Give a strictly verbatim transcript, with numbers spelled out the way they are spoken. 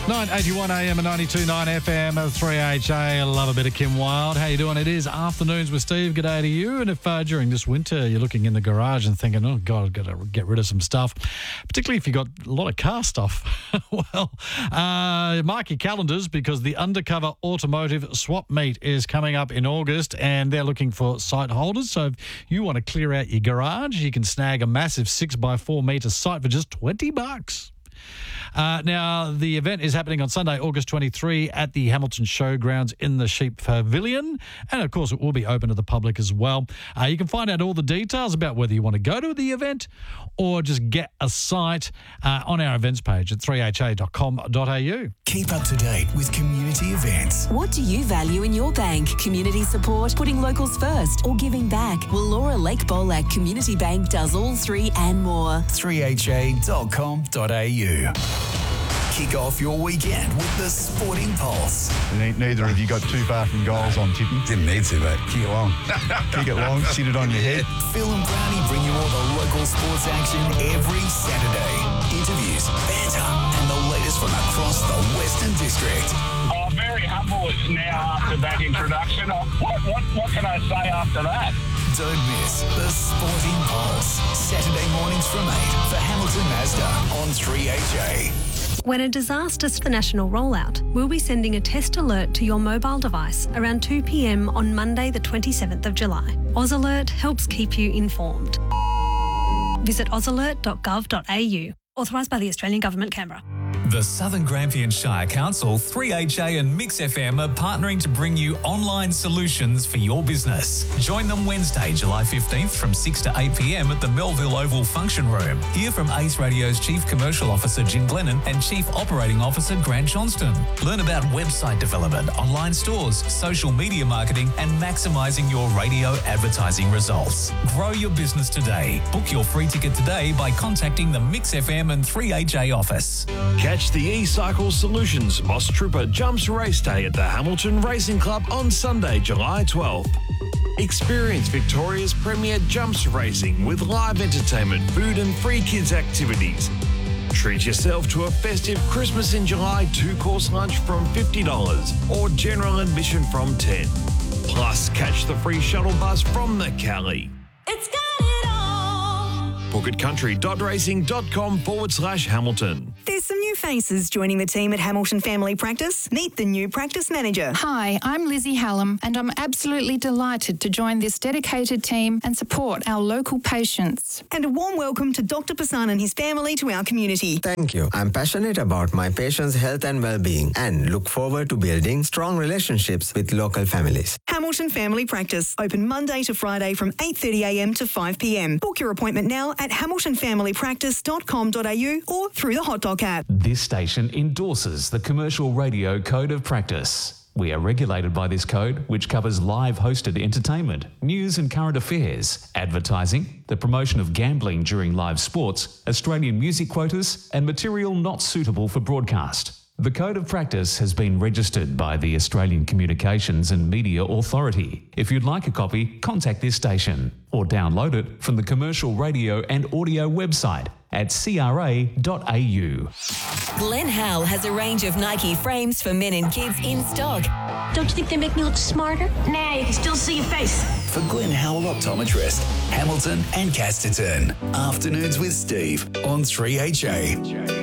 nine eighty-one A M and ninety-two point nine F M at three H A. I love a bit of Kim Wilde. How you doing? It is Afternoons with Steve. G'day to you. And if uh, during this winter you're looking in the garage and thinking, oh, God, I've got to get rid of some stuff, particularly if you've got a lot of car stuff, well, uh, mark your calendars because the Undercover Automotive Swap Meet is coming up in August and they're looking for site holders. So if you want to clear out your garage, you can snag a massive six by four metre site for just twenty bucks. Uh, now, the event is happening on Sunday, August twenty-third at the Hamilton Showgrounds in the Sheep Pavilion. And, of course, it will be open to the public as well. Uh, you can find out all the details about whether you want to go to the event or just get a site uh, on our events page at three h a dot com dot a u. Keep up to date with community events. What do you value in your bank? Community support, putting locals first, or giving back? Well, Laura Lake Bolac Community Bank does all three and more. three h a dot com dot a u. Kick off your weekend with the Sporting Pulse. Neither of you got too far from goals on tipping. Didn't need to, mate. Kick it long. Kick it long, sit it on your head. Phil and Brownie bring you all the local sports action every Saturday. Interviews, banter, and the latest from across the Western District. Oh, very humble now after that introduction. Oh, what, what, what can I say after that? Don't miss the Sporting Pulse. Saturday mornings from eight for Hamilton Mazda on three H A. When a disaster is the national rollout, we'll be sending a test alert to your mobile device around two p m on Monday the twenty-seventh of July. AusAlert helps keep you informed. Visit aus alert dot gov dot a u. Authorised by the Australian Government, Canberra. The Southern Grampian Shire Council, three H A and Mix F M are partnering to bring you online solutions for your business. Join them Wednesday, July fifteenth from six to eight p m at the Melville Oval Function Room. Hear from Ace Radio's Chief Commercial Officer Jim Glennon and Chief Operating Officer Grant Johnston. Learn about website development, online stores, social media marketing and maximising your radio advertising results. Grow your business today. Book your free ticket today by contacting the Mix F M and three H A office. Catch the E-Cycle Solutions Moss Trooper Jumps Race Day at the Hamilton Racing Club on Sunday, July twelfth. Experience Victoria's premier jumps racing with live entertainment, food and free kids activities. Treat yourself to a festive Christmas in July two-course lunch from fifty dollars or general admission from ten dollars. Plus, catch the free shuttle bus from the Cali. It's got it all. Book at country dot racing dot com forward slash Hamilton. There's some new faces joining the team at Hamilton Family Practice. Meet the new practice manager. Hi, I'm Lizzie Hallam and I'm absolutely delighted to join this dedicated team and support our local patients. And a warm welcome to Doctor Pasan and his family to our community. Thank you. I'm passionate about my patients' health and well-being and look forward to building strong relationships with local families. Hamilton Family Practice, open Monday to Friday from eight thirty a m to five p m. Book your appointment now at hamilton family practice dot com dot a u or through the Hot Dog app. This station endorses the Commercial Radio Code of Practice. We are regulated by this code, which covers live hosted entertainment, news and current affairs, advertising, the promotion of gambling during live sports, Australian music quotas, and material not suitable for broadcast. The Code of Practice has been registered by the Australian Communications and Media Authority. If you'd like a copy, contact this station or download it from the Commercial Radio and Audio website at c r a dot a u. Glenn Howell has a range of Nike frames for men and kids in stock. Don't you think they make me look smarter? Nah, you can still see your face. For Glenn Howell Optometrist, Hamilton and Casterton. Afternoons with Steve on three H A.